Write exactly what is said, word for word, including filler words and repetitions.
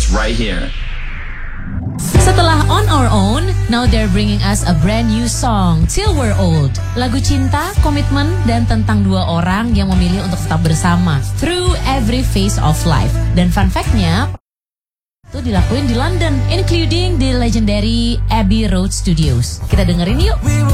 right here. Setelah On Our Own, now they're bringing us a brand new song, Till We're Old. Lagu cinta, komitmen, dan tentang dua orang yang memilih untuk tetap bersama through every phase of life. Dan fun fact-nya, itu dilakuin di London, including the legendary Abbey Road Studios. Kita dengerin yuk.